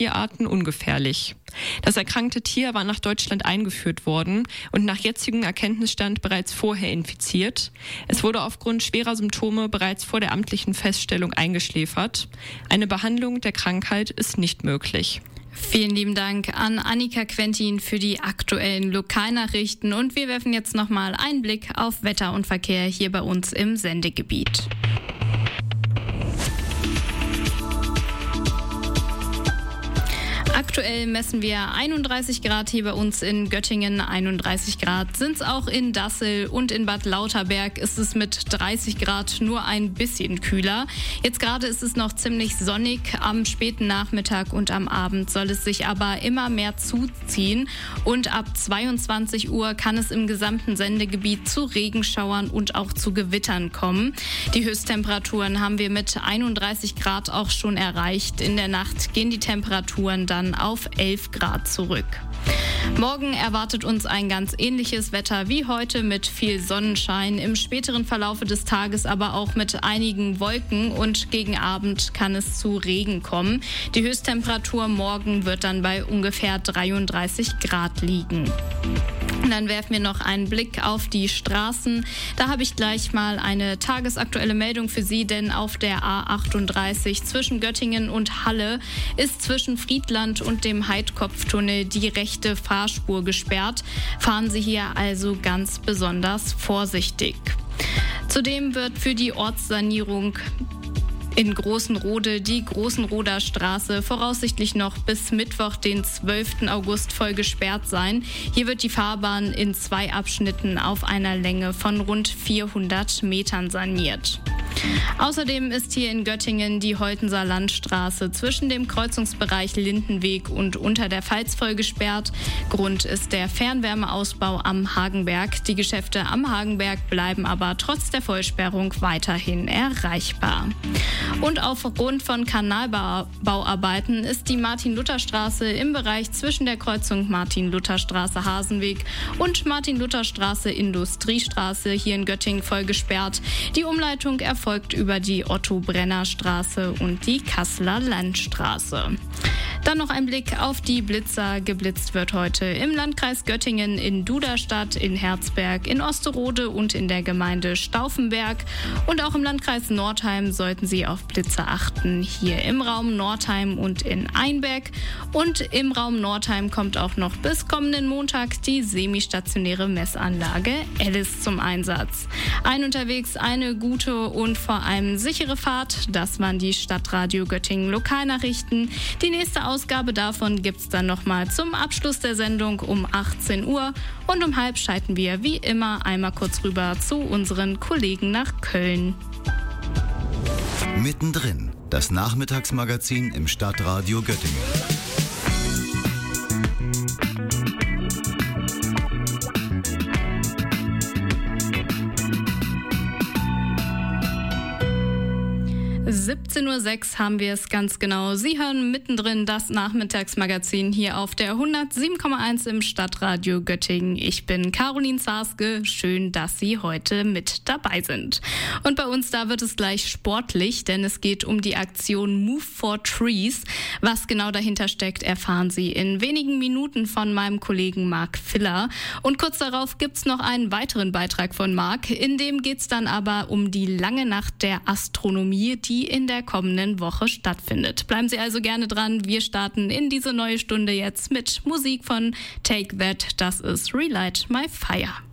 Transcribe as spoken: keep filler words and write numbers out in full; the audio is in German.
Tierarten ungefährlich. Das erkrankte Tier war nach Deutschland eingeführt worden und nach jetzigem Erkenntnisstand bereits vorher infiziert. Es wurde aufgrund schwerer Symptome bereits vor der amtlichen Feststellung eingeschläfert. Eine Behandlung der Krankheit ist nicht möglich. Vielen lieben Dank an Annika Quentin für die aktuellen Lokalnachrichten und wir werfen jetzt nochmal einen Blick auf Wetter und Verkehr hier bei uns im Sendegebiet. Aktuell messen wir einunddreißig Grad hier bei uns in Göttingen, einunddreißig Grad sind es auch in Dassel und in Bad Lauterberg ist es mit dreißig Grad nur ein bisschen kühler. Jetzt gerade ist es noch ziemlich sonnig, am späten Nachmittag und am Abend soll es sich aber immer mehr zuziehen und ab zweiundzwanzig Uhr kann es im gesamten Sendegebiet zu Regenschauern und auch zu Gewittern kommen. Die Höchsttemperaturen haben wir mit einunddreißig Grad auch schon erreicht. In der Nacht gehen die Temperaturen dann auf elf Grad zurück. Morgen erwartet uns ein ganz ähnliches Wetter wie heute mit viel Sonnenschein, im späteren Verlaufe des Tages aber auch mit einigen Wolken und gegen Abend kann es zu Regen kommen. Die Höchsttemperatur morgen wird dann bei ungefähr dreiunddreißig Grad liegen. Und dann werfen wir noch einen Blick auf die Straßen. Da habe ich gleich mal eine tagesaktuelle Meldung für Sie, denn auf der A achtunddreißig zwischen Göttingen und Halle ist zwischen Friedland und dem Heidkopftunnel die rechte Fahrspur gesperrt. Fahren Sie hier also ganz besonders vorsichtig. Zudem wird für die Ortssanierung in Großenrode die Großenroder Straße voraussichtlich noch bis Mittwoch, den zwölften August, voll gesperrt sein. Hier wird die Fahrbahn in zwei Abschnitten auf einer Länge von rund vierhundert Metern saniert. Außerdem ist hier in Göttingen die Holtenser Landstraße zwischen dem Kreuzungsbereich Lindenweg und Unter der Pfalz voll gesperrt. Grund ist der Fernwärmeausbau am Hagenberg. Die Geschäfte am Hagenberg bleiben aber trotz der Vollsperrung weiterhin erreichbar. Und aufgrund von Kanalbauarbeiten ist die Martin-Luther-Straße im Bereich zwischen der Kreuzung Martin-Luther-Straße-Hasenweg und Martin-Luther-Straße Industriestraße hier in Göttingen voll gesperrt. Die Umleitung erfolgt über die Otto-Brenner-Straße und die Kasseler Landstraße. Dann noch ein Blick auf die Blitzer. Geblitzt wird heute im Landkreis Göttingen, in Duderstadt, in Herzberg, in Osterode und in der Gemeinde Stauffenberg. Und auch im Landkreis Nordheim sollten Sie auf Blitzer achten. Hier im Raum Nordheim und in Einbeck. Und im Raum Nordheim kommt auch noch bis kommenden Montag die semistationäre Messanlage Alice zum Einsatz. Ein unterwegs eine gute und vor allem sichere Fahrt. Das waren die Stadtradio Göttingen Lokalnachrichten. Die nächste Ausgabe davon gibt's dann nochmal zum Abschluss der Sendung um achtzehn Uhr und um halb schalten wir wie immer einmal kurz rüber zu unseren Kollegen nach Köln. Mittendrin, das Nachmittagsmagazin im Stadtradio Göttingen. siebzehn Uhr sechs haben wir es ganz genau. Sie hören mittendrin das Nachmittagsmagazin hier auf der hundertsieben Komma eins im Stadtradio Göttingen. Ich bin Caroline Zarske. Schön, dass Sie heute mit dabei sind. Und bei uns da wird es gleich sportlich, denn es geht um die Aktion Move for Trees. Was genau dahinter steckt, erfahren Sie in wenigen Minuten von meinem Kollegen Marc Filler. Und kurz darauf gibt's noch einen weiteren Beitrag von Marc. In dem geht's dann aber um die lange Nacht der Astronomie, die in der kommenden Woche stattfindet. Bleiben Sie also gerne dran. Wir starten in diese neue Stunde jetzt mit Musik von Take That. Das ist Relight My Fire.